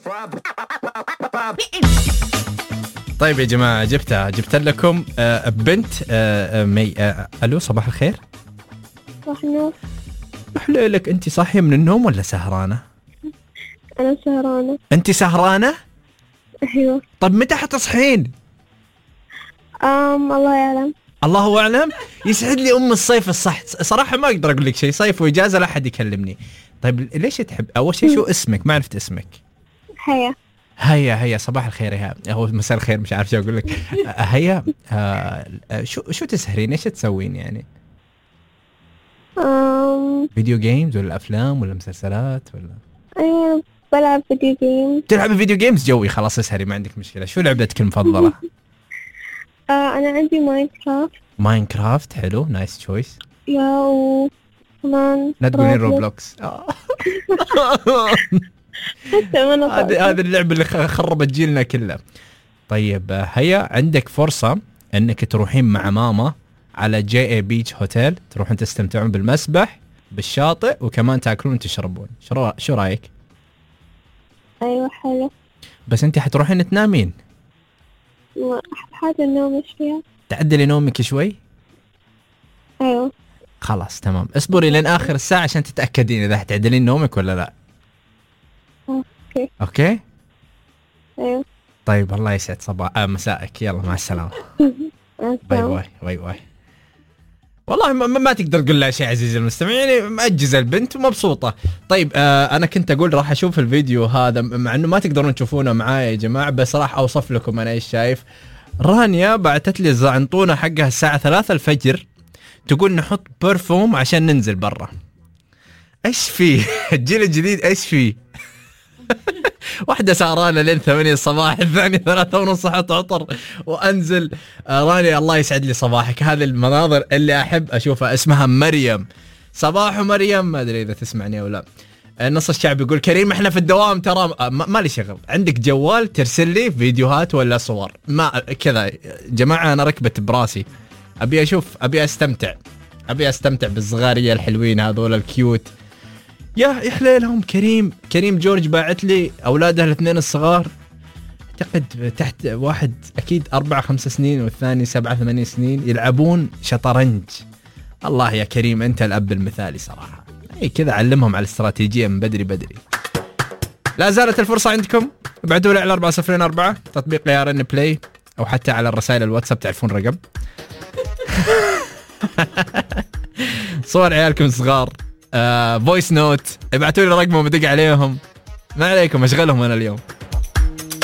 طيب يا جماعة جبت لكم بنت مي. ألو صباح الخير. صباح النور. أحلى لك. أنت صاحية من النوم ولا سهرانة؟ أنا سهرانة. أنت سهرانة؟ أيوة. طب متى حتصحين؟ الله يعلم. الله أعلم. يسعد لي الصيف الصح. صراحة ما أقدر أقول لك شيء، صيف وإجازة لا أحد يكلمني. طيب ليش تحب؟ أول شيء شو اسمك؟ ما عرفت اسمك. هيا صباح الخير. يا هو مساء الخير، مش عارف شو أقول لك. هيا شو تسهرين؟ إيش تسوين يعني؟ فيديو جيمز ولا أفلام ولا مسلسلات ولا؟ أيوة بلعب فيديو جيمز. تلعب فيديو جيمز؟ جوي خلاص اسهري ما عندك مشكلة. شو لعبتك المفضلة؟ أنا عندي ماينكرافت. حلو، نايس تشويس. يا وكمان لا تقولين روبلوكس. هذه اللعبة اللي خربت جيلنا كله. طيب هيا عندك فرصة انك تروحين مع ماما على JA بيتش هوتيل، تروحون تستمتعون بالمسبح بالشاطئ وكمان تاكلون وتشربون. شو رايك؟ ايوه حلو. بس انت حتروحين تنامين؟ حاجة النوم شوية. تعدلي نومك شوي. ايوه خلاص تمام. اصبري لين اخر الساعة عشان تتأكدين اذا حتعدلين نومك ولا لا. اوكي ايوه. طيب الله يسعد مساءك. يلا مع السلامة. باي باي. والله ما تقدر تقول لها شيء عزيزي المستمع، يعني مأجزة البنت ومبسوطة. طيب أنا كنت أقول راح أشوف الفيديو هذا، مع أنه ما تقدرون تشوفونه معايا يا جماعة، بس راح أوصف لكم أنا إيش شايف. رانيا بعتت لي الزعنطونة حقها الساعة 3 الفجر، تقول نحط برفوم عشان ننزل برا. إيش فيه؟ الجيل الجديد إيش فيه؟ واحدة سهرانة لين 8 الصباح، الثانية 3:30 عطر وأنزل. راني الله يسعد لي صباحك. هذه المناظر اللي أحب أشوفها. اسمها مريم. صباح مريم. ما أدري إذا تسمعني أو لا. النص الشعب يقول كريم إحنا في الدوام ترى. ما لي شغل. عندك جوال ترسل لي فيديوهات ولا صور؟ ما كذا جماعة. أنا ركبت براسي، أبي أشوف، أبي أستمتع بالصغارية الحلوين هذول الكيوت. يا حليلهم. كريم جورج باعت لي أولاده الاثنين الصغار، أعتقد تحت واحد أكيد 4-5 سنين والثاني 7-8 سنين، يلعبون شطرنج. الله يا كريم أنت الأب المثالي صراحة. كذا علمهم على الاستراتيجية من بدري. لا زالت الفرصة عندكم. ابعتوا لي على 4004 تطبيق ARN بلاي، أو حتى على الرسائل الواتساب تعرفون رقم. صور عيالكم صغار، فويس نوت، ابعتوا لي رقمهم ودق عليهم. ما عليكم اشغلهم انا اليوم.